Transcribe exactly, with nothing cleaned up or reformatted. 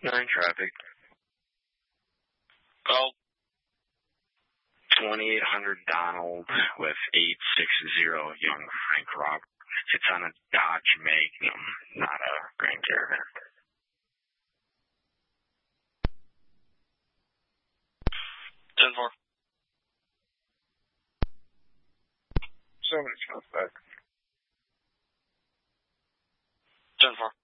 Nine traffic. Well, twenty-eight hundred Donald with eight six zero Young Frank Robert. It's on a Dodge Magnum, not a Grand Caravan. ten four. Somebody comes back. ten four.